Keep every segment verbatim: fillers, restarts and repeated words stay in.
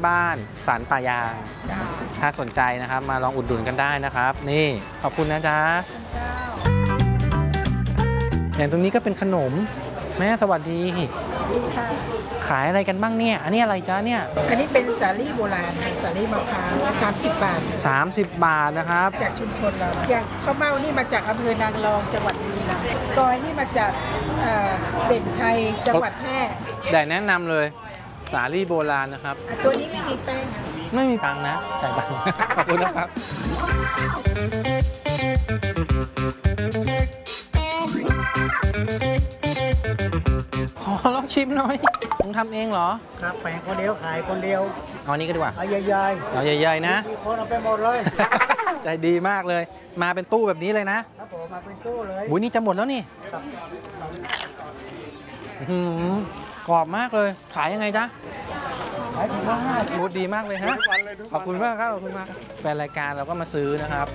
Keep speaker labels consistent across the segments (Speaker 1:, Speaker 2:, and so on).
Speaker 1: บ้านสันป่ายางถ้าสนใจนะครับมาลองอุดหนุนกันได้นะครับนี่ขอบคุณนะจ๊ะอย่างตรงนี้ก็เป็นขนมแม่สวัสดีค่ะขายอะไรกันบ้างเนี่ยอันนี้อะไรจ๊ะเนี่ย
Speaker 2: อันนี้เป็นสาลี่โบราณสาลี่มะพร้าวสามสิบบาท
Speaker 1: สามสิบบาทนะครับ
Speaker 2: จากชุมชนเราอย่างข้าวเม่านี่มาจากอำเภอนางรองจังหวัดบุรีรัมย์กอยนี่มาจากเด่นชัยจังหวัดแพร่
Speaker 1: ได้แนะนำเลยสาลี่โบราณนะครับ
Speaker 2: ตัวนี้ไม่มีแป้ง
Speaker 1: ไม่มีตังค์นะจ่ายตังค์ขอบคุณนะครับขอลองชิมหน่อยมึงทำเองเหรอ
Speaker 3: ครับแปลงคนเดียวขายคนเดียว
Speaker 1: เอานี้ก็ดีกว่า
Speaker 3: เอาใหญ่ๆ
Speaker 1: เอาใหญ่ๆนะ
Speaker 3: มีคนเอาไปหมดเลย
Speaker 1: ใจดีมากเลยมาเป็นตู้แบบนี้เลยนะครับ
Speaker 3: ผมมาเป็นตู้เลย
Speaker 1: อุ้ยนี่จะหมดแล้วนี่กรอบมากเลยขายยังไงจ๊ะ
Speaker 3: ขายถึงว่าห้า
Speaker 1: หมูดีมากเลยฮะขอบคุณมากครับขอบคุณมากแฟนรายการเราก็มาซื้อนะครับ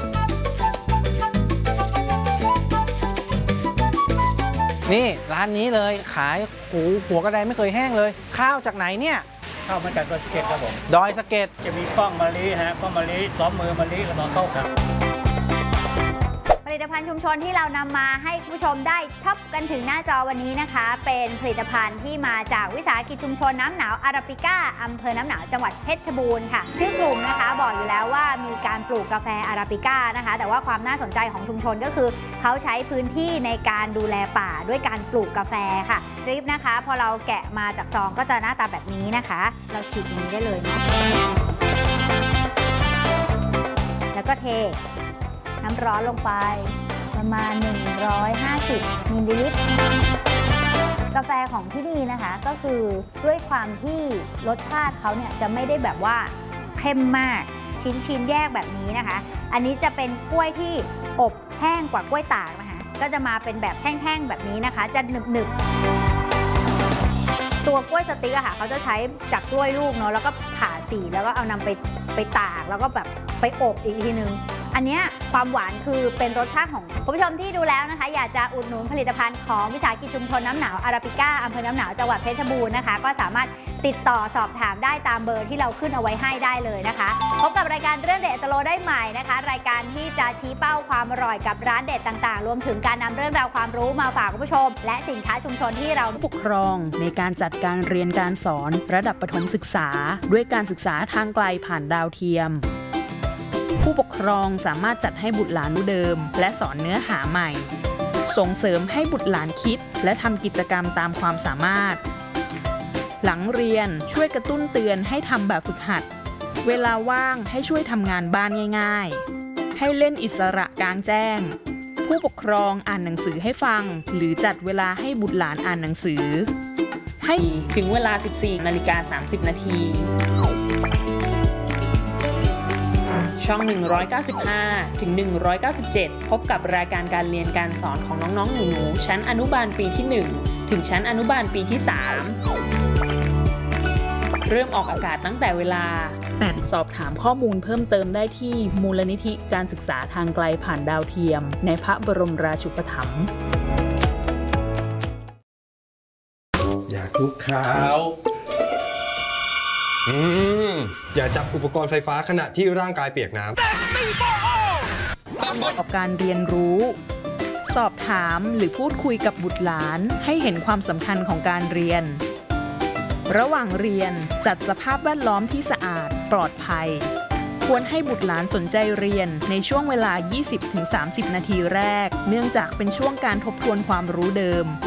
Speaker 1: นี่ร้านนี้เลยขายหูหัวกระไดไม่เคยแห้งเลยข้าวจากไหนเนี่ย
Speaker 3: ข้าวมาจากดอยสะเก็ดครับผม
Speaker 1: ดอยสะเก็ด
Speaker 3: จะมีป้องมะลิฮะป้องมะลิซ้อมมือมะลิกับตอนเข้าครับ
Speaker 4: ผลิตภัณฑ์ชุมชนที่เรานำมาให้คุณผู้ชมได้ช็อปกันถึงหน้าจอวันนี้นะคะเป็นผลิตภัณฑ์ที่มาจากวิสาหกิจชุมชนน้ำหนาวอาราบิก้าอำเภอน้ำหนาวจังหวัดเพชรบูรณ์ค่ะชื่อกลุ่มนะคะบอกอยู่แล้วว่ามีการปลูกกาแฟอาราบิก้านะคะแต่ว่าความน่าสนใจของชุมชนก็คือเขาใช้พื้นที่ในการดูแลป่าด้วยการปลูกกาแฟค่ะริบนะคะพอเราแกะมาจากซองก็จะหน้าตาแบบนี้นะคะเราฉีกอย่างนี้ได้เลยเนาะแล้วก็เทน้ำร้อนลงไปประมาณหนึ่งร้อยห้าสิบมิลลิลิตรกาแฟของที่นี่นะคะก็คือด้วยความที่รสชาติเขาเนี่ยจะไม่ได้แบบว่าเข้มมากชิ้นชิ้นแยกแบบนี้นะคะอันนี้จะเป็นกล้วยที่อบแห้งกว่ากล้วยตากนะคะก็จะมาเป็นแบบแห้งๆแบบนี้นะคะจะหนึบๆตัวกล้วยสติ๊กอะค่ะเขาจะใช้จากกล้วยลูกเนาะแล้วก็ผ่าสีแล้วก็เอานำไปไปตากแล้วก็แบบไปอบอีกทีนึงอันนี้ความหวานคือเป็นรสชาติของคุณผู้ชมที่ดูแล้วนะคะอยากจะอุดหนุนผลิตภัณฑ์ของวิสาหกิจชุมชนน้ำหนาวอาราบิก้าอำเภอน้ำหนาวจังหวัดเพชรบูรณ์นะคะก็สามารถติดต่อสอบถามได้ตามเบอร์ที่เราขึ้นเอาไว้ให้ได้เลยนะคะพบกับรายการเรื่องเด็ดตะโลได้ใหม่นะคะรายการที่จะชี้เป้าความอร่อยกับร้านเด็ดต่างๆรวมถึงการนำเรื่องราวความรู้มาฝากคุณผู้ชมและสินค้าชุมชนที่เรา
Speaker 5: ผู้ปกครองในการจัดการเรียนการสอนระดับประถมศึกษาด้วยการศึกษาทางไกลผ่านดาวเทียมผู้ปกครองสามารถจัดให้บุตรหลานรู้เดิมและสอนเนื้อหาใหม่ส่งเสริมให้บุตรหลานคิดและทำกิจกรรมตามความสามารถหลังเรียนช่วยกระตุ้นเตือนให้ทำแบบฝึกหัดเวลาว่างให้ช่วยทำงานบ้านง่ายๆให้เล่นอิสระกลางแจ้งผู้ปกครองอ่านหนังสือให้ฟังหรือจัดเวลาให้บุตรหลานอ่านหนังสือให้ถึงเวลา สิบสี่นาฬิกาสามสิบนาทีช่องหนึ่งร้อยเก้าสิบห้าถึงหนึ่งร้อยเก้าสิบเจ็ดพบกับรายการการเรียนการสอนของน้องๆหนูๆชั้นอนุบาลปีที่หนึ่งถึงชั้นอนุบาลปีที่สามเริ่มออกอากาศตั้งแต่เวลาแปดสอบถามข้อมูลเพิ่มเติมได้ที่มูลนิธิการศึกษาทางไกลผ่านดาวเทียมในพระบรมราชูปถัมภ์
Speaker 6: อยากลุกขาวอืมอย่าจับอุปกรณ์ไฟฟ้าขณะที่ร่างกายเปียกน้ำ
Speaker 5: ประกอบการเรียนรู้สอบถามหรือพูดคุยกับบุตรหลานให้เห็นความสำคัญของการเรียนระหว่างเรียนจัดสภาพแวดล้อมที่สะอาดปลอดภัยควรให้บุตรหลานสนใจเรียนในช่วงเวลา ยี่สิบถึงสามสิบ นาทีแรกเนื่องจากเป็นช่วงการทบทวนความรู้เดิม